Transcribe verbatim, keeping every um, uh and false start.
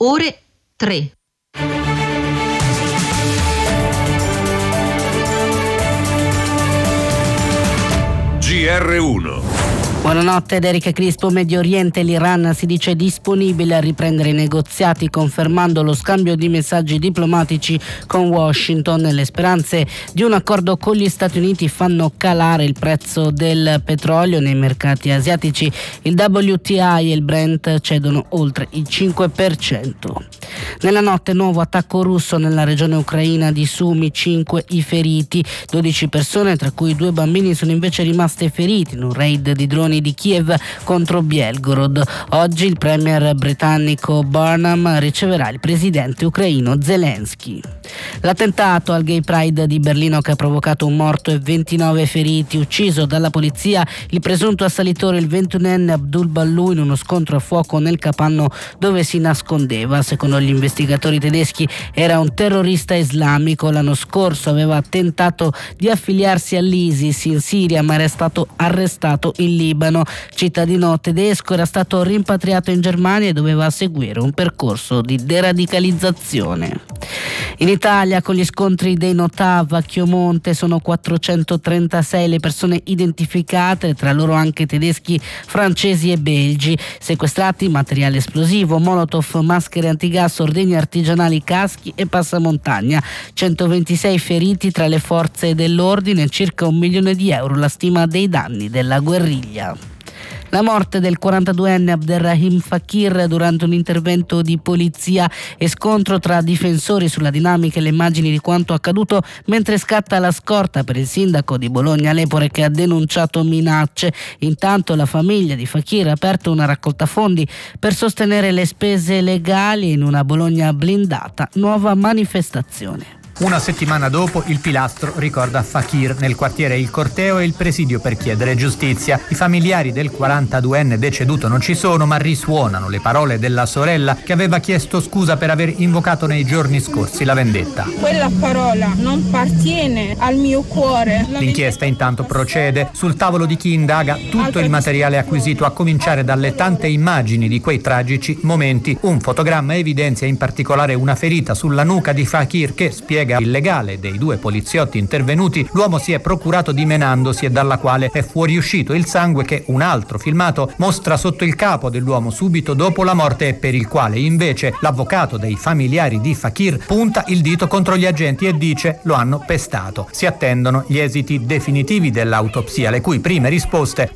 ore tre. G R uno. Buonanotte ed Erika Crispo. Medio Oriente, l'Iran si dice disponibile a riprendere i negoziati, confermando lo scambio di messaggi diplomatici con Washington. Le speranze di un accordo con gli Stati Uniti fanno calare il prezzo del petrolio nei mercati asiatici. Il W T I e il Brent cedono oltre il cinque per cento. Nella notte nuovo attacco russo nella regione ucraina di Sumi, cinque i feriti, dodici persone tra cui due bambini sono invece rimaste feriti in un raid di droni di Kiev contro Belgorod. Oggi il premier britannico Burnham riceverà il presidente ucraino Zelensky. L'attentato al Gay Pride di Berlino che ha provocato un morto e ventinove feriti, ucciso dalla polizia il presunto assalitore, il ventunenne Abdul Ballu, in uno scontro a fuoco nel capanno dove si nascondeva. Secondo gli investigatori tedeschi era un terrorista islamico. L'anno scorso aveva tentato di affiliarsi all'ISIS in Siria, ma era stato arrestato in Libano. Cittadino tedesco, era stato rimpatriato in Germania e doveva seguire un percorso di deradicalizzazione. In Italia, con gli scontri dei Notav a Chiomonte, sono quattrocentotrentasei le persone identificate, tra loro anche tedeschi, francesi e belgi. Sequestrati materiale esplosivo, molotov, maschere antigas, ordigni artigianali, caschi e passamontagna. centoventisei feriti tra le forze dell'ordine, circa un milione di euro la stima dei danni della guerriglia. La morte del quarantaduenne Abderrahim Fakir durante un intervento di polizia e scontro tra difensori sulla dinamica e le immagini di quanto accaduto mentre scatta la scorta per il sindaco di Bologna Lepore, che ha denunciato minacce. Intanto la famiglia di Fakir ha aperto una raccolta fondi per sostenere le spese legali in una Bologna blindata. Nuova manifestazione. Una settimana dopo il pilastro ricorda Fakir nel quartiere Il Corteo e il presidio per chiedere giustizia. I familiari del quarantaduenne deceduto non ci sono, ma risuonano le parole della sorella che aveva chiesto scusa per aver invocato nei giorni scorsi la vendetta. Quella parola non appartiene al mio cuore. L'inchiesta intanto procede. Sul tavolo di chi indaga tutto il materiale acquisito, a cominciare dalle tante immagini di quei tragici momenti. Un fotogramma evidenzia in particolare una ferita sulla nuca di Fakir che spiega illegale dei due poliziotti intervenuti. L'uomo si è procurato dimenandosi e dalla quale è fuoriuscito il sangue che un altro filmato mostra sotto il capo dell'uomo subito dopo la morte, e per il quale invece l'avvocato dei familiari di Fakir punta il dito contro gli agenti e dice lo hanno pestato. Si attendono gli esiti definitivi dell'autopsia, le cui prime risposte